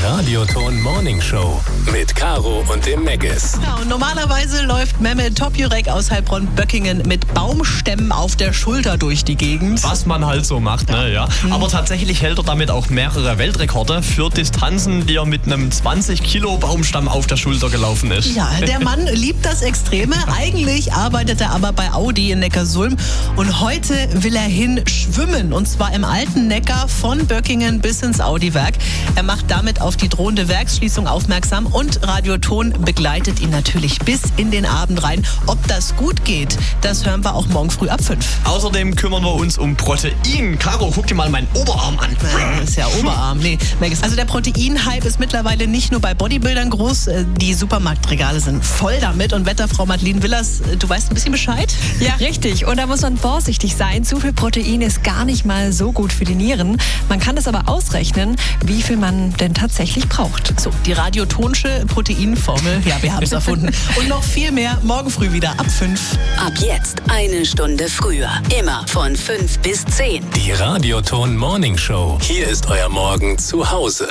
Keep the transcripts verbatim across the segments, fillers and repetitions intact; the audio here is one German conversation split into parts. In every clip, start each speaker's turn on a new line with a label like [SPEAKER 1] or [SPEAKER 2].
[SPEAKER 1] Radioton Morning Show mit Caro und dem Meggis.
[SPEAKER 2] Ja, und normalerweise läuft Mehmet Topjürek aus Heilbronn-Böckingen mit Baumstämmen auf der Schulter durch die Gegend.
[SPEAKER 3] Was man halt so macht, ne? Ja. Mhm. Aber tatsächlich hält er damit auch mehrere Weltrekorde für Distanzen, die er mit einem zwanzig Kilo Baumstamm auf der Schulter gelaufen ist.
[SPEAKER 2] Ja, der Mann liebt das Extreme. Eigentlich arbeitet er aber bei Audi in Neckarsulm und heute will er hin schwimmen, und zwar im alten Neckar von Böckingen bis ins Audi-Werk. Er macht damit auf die drohende Werksschließung aufmerksam und Radioton begleitet ihn natürlich bis in den Abend rein. Ob das gut geht, das hören wir auch morgen früh ab fünf.
[SPEAKER 3] Außerdem kümmern wir uns um Protein. Caro, guck dir mal meinen Oberarm an.
[SPEAKER 2] Das ist ja Oberarm. Nee, also der Protein-Hype ist mittlerweile nicht nur bei Bodybuildern groß. Die Supermarktregale sind voll damit. Und Wetterfrau Madeleine Willers, du weißt ein bisschen Bescheid?
[SPEAKER 4] Ja, richtig. Und da muss man vorsichtig sein. Zu viel Protein ist gar nicht mal so gut für die Nieren. Man kann es aber ausrechnen, wie viel man denn tatsächlich braucht.
[SPEAKER 2] So, die radiotonsche Proteinformel. Ja, wir haben es erfunden. Und noch viel mehr morgen früh wieder ab fünf.
[SPEAKER 5] Ab jetzt eine Stunde früher. Immer von fünf bis zehn.
[SPEAKER 1] Die Radioton Morning Show. Hier ist euer Morgen zu Hause.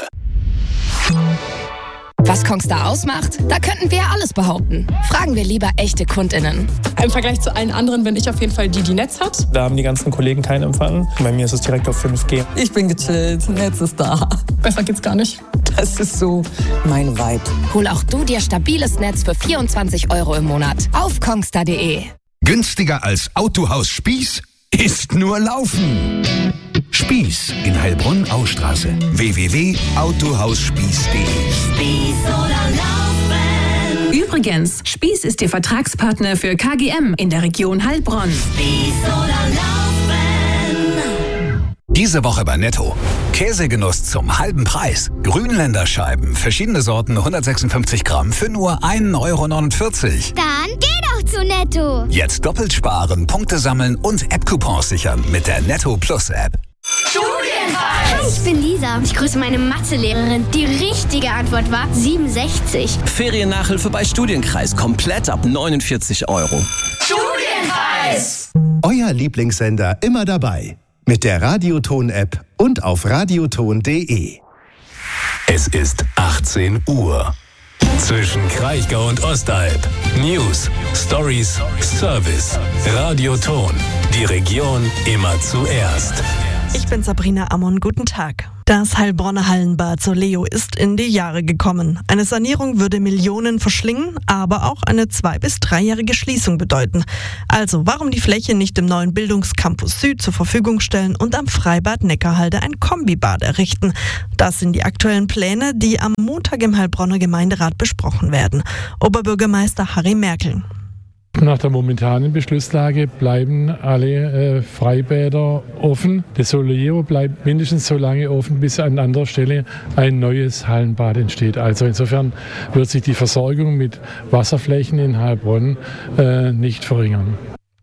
[SPEAKER 6] Was Kongstar ausmacht? Da könnten wir ja alles behaupten. Fragen wir lieber echte KundInnen.
[SPEAKER 7] Im Vergleich zu allen anderen bin ich auf jeden Fall die, die Netz hat.
[SPEAKER 8] Da haben die ganzen Kollegen keinen Empfang. Bei mir ist es direkt auf fünf G.
[SPEAKER 9] Ich bin gechillt, Netz ist da.
[SPEAKER 7] Besser geht's gar nicht.
[SPEAKER 9] Das ist so mein Vibe.
[SPEAKER 6] Hol auch du dir stabiles Netz für vierundzwanzig Euro im Monat auf kongstar punkt de.
[SPEAKER 10] Günstiger als Autohaus Spieß ist nur Laufen. Spieß in Heilbronn-Austraße. w w w punkt autohausspieß punkt de.
[SPEAKER 11] Spieß oder Laufen. Übrigens, Spieß ist Ihr Vertragspartner für K G M in der Region Heilbronn. Spieß oder Laufen.
[SPEAKER 10] Diese Woche bei Netto. Käsegenuss zum halben Preis. Grünländerscheiben, verschiedene Sorten, hundertsechsundfünfzig Gramm für nur ein Euro neunundvierzig.
[SPEAKER 12] Dann geh doch zu Netto.
[SPEAKER 10] Jetzt doppelt sparen, Punkte sammeln und App-Coupons sichern mit der Netto Plus App.
[SPEAKER 12] Studienreis! Hi, ich bin Lisa. Ich grüße meine Mathelehrerin. Die richtige Antwort war siebenundsechzig.
[SPEAKER 13] Feriennachhilfe bei Studienkreis. Komplett ab neunundvierzig Euro.
[SPEAKER 11] Studienreis!
[SPEAKER 14] Euer Lieblingssender immer dabei. Mit der Radioton-App und auf radioton punkt de.
[SPEAKER 1] Es ist achtzehn Uhr. Zwischen Kraichgau und Ostalb. News, Stories, Service. Radioton. Die Region immer zuerst.
[SPEAKER 15] Ich bin Sabrina Ammon, guten Tag. Das Heilbronner Hallenbad Soleo ist in die Jahre gekommen. Eine Sanierung würde Millionen verschlingen, aber auch eine zwei- bis dreijährige Schließung bedeuten. Also, warum die Fläche nicht im neuen Bildungscampus Süd zur Verfügung stellen und am Freibad Neckarhalde ein Kombibad errichten? Das sind die aktuellen Pläne, die am Montag im Heilbronner Gemeinderat besprochen werden. Oberbürgermeister Harry Merkel.
[SPEAKER 16] Nach der momentanen Beschlusslage bleiben alle äh, Freibäder offen. Das Soleo bleibt mindestens so lange offen, bis an anderer Stelle ein neues Hallenbad entsteht. Also insofern wird sich die Versorgung mit Wasserflächen in Heilbronn äh, nicht verringern.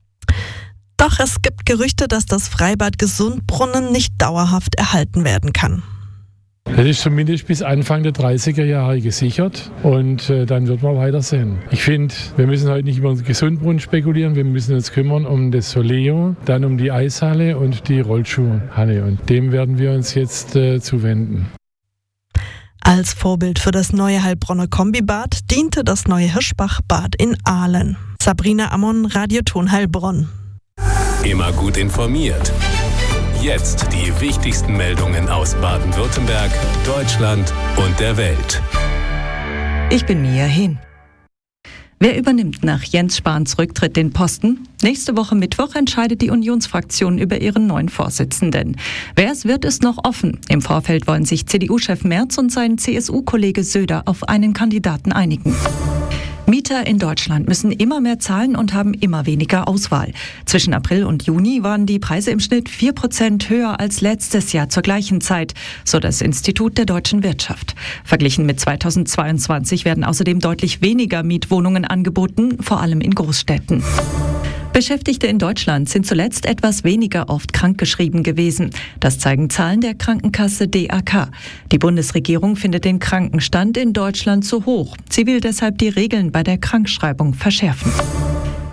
[SPEAKER 15] Doch es gibt Gerüchte, dass das Freibad Gesundbrunnen nicht dauerhaft erhalten werden kann.
[SPEAKER 16] Das ist zumindest bis Anfang der dreißiger Jahre gesichert und äh, dann wird man weiter sehen. Ich finde, wir müssen heute nicht über den Gesundbrunnen spekulieren, wir müssen uns kümmern um das Soleo, dann um die Eishalle und die Rollschuhhalle und dem werden wir uns jetzt äh, zuwenden.
[SPEAKER 15] Als Vorbild für das neue Heilbronner Kombibad diente das neue Hirschbach-Bad in Ahlen. Sabrina Ammon, Radioton Heilbronn.
[SPEAKER 1] Immer gut informiert. Jetzt die wichtigsten Meldungen aus Baden-Württemberg, Deutschland und der Welt.
[SPEAKER 17] Ich bin Mia Hehn. Wer übernimmt nach Jens Spahns Rücktritt den Posten? Nächste Woche Mittwoch entscheidet die Unionsfraktion über ihren neuen Vorsitzenden. Wer es wird, ist noch offen. Im Vorfeld wollen sich C D U-Chef Merz und sein C S U-Kollege Söder auf einen Kandidaten einigen. Mieter in Deutschland müssen immer mehr zahlen und haben immer weniger Auswahl. Zwischen April und Juni waren die Preise im Schnitt vier Prozent höher als letztes Jahr zur gleichen Zeit, so das Institut der deutschen Wirtschaft. Verglichen mit zweitausendzweiundzwanzig werden außerdem deutlich weniger Mietwohnungen angeboten, vor allem in Großstädten. Beschäftigte in Deutschland sind zuletzt etwas weniger oft krankgeschrieben gewesen. Das zeigen Zahlen der Krankenkasse D A K. Die Bundesregierung findet den Krankenstand in Deutschland zu hoch. Sie will deshalb die Regeln bei der Krankschreibung verschärfen.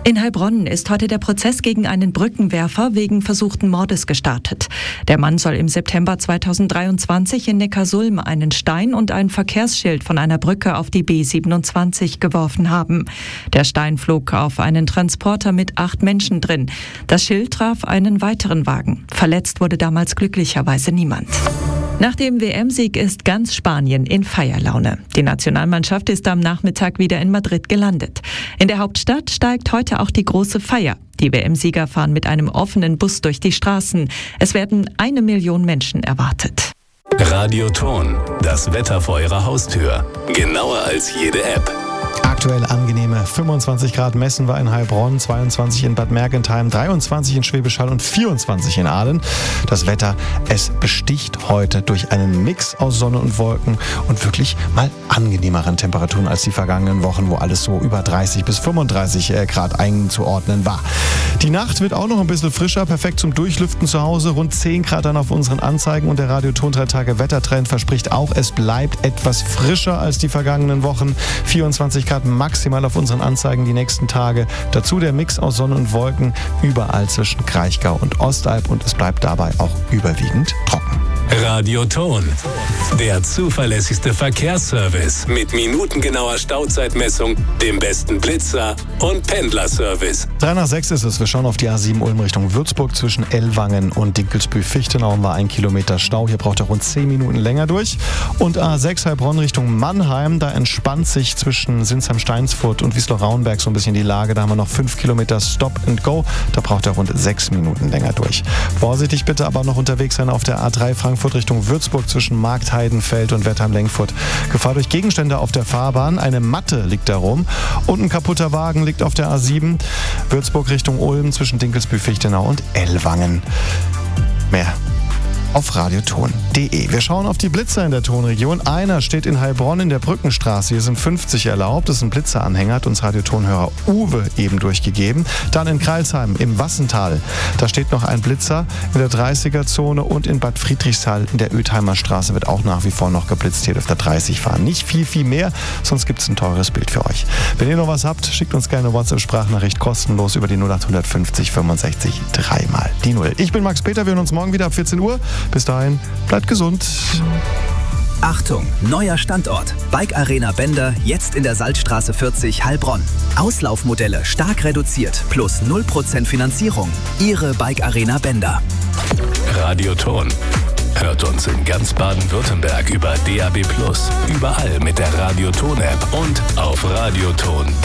[SPEAKER 17] In Heilbronn ist heute der Prozess gegen einen Brückenwerfer wegen versuchten Mordes gestartet. Der Mann soll im September zweitausenddreiundzwanzig in Neckarsulm einen Stein und ein Verkehrsschild von einer Brücke auf die B siebenundzwanzig geworfen haben. Der Stein flog auf einen Transporter mit acht Menschen drin. Das Schild traf einen weiteren Wagen. Verletzt wurde damals glücklicherweise niemand. Nach dem W M-Sieg ist ganz Spanien in Feierlaune. Die Nationalmannschaft ist am Nachmittag wieder in Madrid gelandet. In der Hauptstadt steigt heute auch die große Feier. Die W M-Sieger fahren mit einem offenen Bus durch die Straßen. Es werden eine Million Menschen erwartet.
[SPEAKER 1] Radioton, das Wetter vor Ihrer Haustür. Genauer als jede App.
[SPEAKER 18] Aktuell angenehme fünfundzwanzig Grad messen wir in Heilbronn, zweiundzwanzig in Bad Mergentheim, dreiundzwanzig in Schwäbisch Hall und vierundzwanzig in Aalen. Das Wetter, es besticht heute durch einen Mix aus Sonne und Wolken und wirklich mal angenehmeren Temperaturen als die vergangenen Wochen, wo alles so über dreißig bis fünfunddreißig Grad einzuordnen war. Die Nacht wird auch noch ein bisschen frischer, perfekt zum Durchlüften zu Hause, rund zehn Grad dann auf unseren Anzeigen und der Radioton drei Tage Wettertrend verspricht auch, es bleibt etwas frischer als die vergangenen Wochen. vierundzwanzig Grad maximal auf unseren Anzeigen die nächsten Tage. Dazu der Mix aus Sonne und Wolken überall zwischen Kraichgau und Ostalb und es bleibt dabei auch überwiegend trocken.
[SPEAKER 1] Radioton, der zuverlässigste Verkehrsservice mit minutengenauer Stauzeitmessung, dem besten Blitzer und Pendlerservice.
[SPEAKER 18] drei nach sechs ist es. Wir schauen auf die A sieben Ulm Richtung Würzburg. Zwischen Ellwangen und Dinkelsbühl-Fichtenau haben wir ein Kilometer Stau. Hier braucht er rund zehn Minuten länger durch. Und A sechs Heilbronn Richtung Mannheim. Da entspannt sich zwischen Sinsheim-Steinsfurt und Wiesloch-Rauenberg so ein bisschen die Lage. Da haben wir noch fünf Kilometer Stop and Go. Da braucht er rund sechs Minuten länger durch. Vorsichtig bitte aber noch unterwegs sein auf der A drei Frankfurt Richtung Würzburg zwischen Marktheidenfeld und Wertheim-Lengfurt. Gefahr durch Gegenstände auf der Fahrbahn. Eine Matte liegt da rum und ein kaputter Wagen liegt auf der A sieben. Würzburg Richtung Ulm zwischen Dinkelsbühl-Fichtenau und Ellwangen. Mehr auf radioton punkt de. Wir schauen auf die Blitzer in der Tonregion. Einer steht in Heilbronn in der Brückenstraße. Hier sind fünfzig erlaubt. Das ist ein Blitzeranhänger, hat uns Radiotonhörer Uwe eben durchgegeben. Dann in Kreilsheim im Wassental. Da steht noch ein Blitzer in der dreißiger-Zone und in Bad Friedrichshall in der Ötheimer Straße wird auch nach wie vor noch geblitzt. Hier dürft ihr dreißig fahren. Nicht viel, viel mehr, sonst gibt es ein teures Bild für euch. Wenn ihr noch was habt, schickt uns gerne eine WhatsApp-Sprachnachricht kostenlos über die null acht fünfzig fünfundsechzig dreimal die null. Ich bin Max Peter, wir hören uns morgen wieder ab vierzehn Uhr. Bis dahin, bleibt gesund.
[SPEAKER 13] Achtung, neuer Standort. Bike Arena Bender, jetzt in der Salzstraße vierzig Heilbronn. Auslaufmodelle stark reduziert, plus null Prozent Finanzierung. Ihre Bike Arena Bender.
[SPEAKER 1] Radioton. Hört uns in ganz Baden-Württemberg über D A B plus, überall mit der Radioton-App und auf radioton punkt